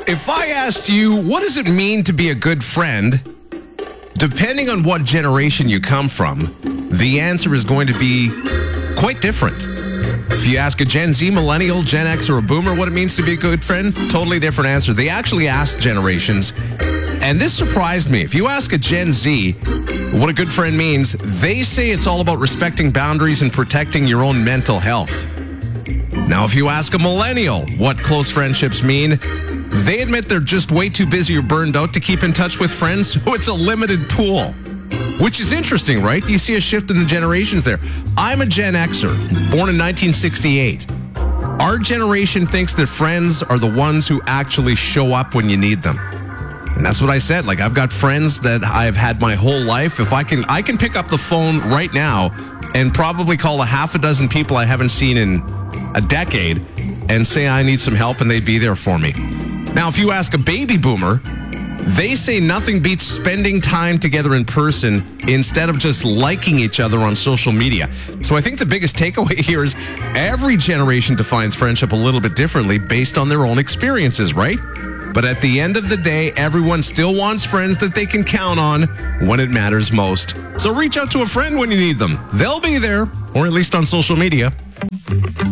If I asked you, what does it mean to be a good friend? Depending on what generation you come from, the answer is going to be quite different. If you ask a Gen Z, millennial, Gen X, or a boomer what it means to be a good friend, totally different answer. They actually asked generations, and this surprised me. If you ask a Gen Z what a good friend means, they say it's all about respecting boundaries and protecting your own mental health. Now, if you ask a millennial what close friendships mean, they admit they're just way too busy or burned out to keep in touch with friends, so it's a limited pool. Which is interesting, right? You see a shift in the generations there. I'm a Gen Xer, born in 1968. Our generation thinks that friends are the ones who actually show up when you need them. And that's what I said. Like, I've got friends that I've had my whole life. If I can pick up the phone right now and probably call a half a dozen people I haven't seen in a decade and say I need some help, and they'd be there for me. Now, if you ask a baby boomer, they say nothing beats spending time together in person instead of just liking each other on social media. So I think the biggest takeaway here is every generation defines friendship a little bit differently based on their own experiences, right? But at the end of the day, everyone still wants friends that they can count on when it matters most. So reach out to a friend when you need them. They'll be there, or at least on social media.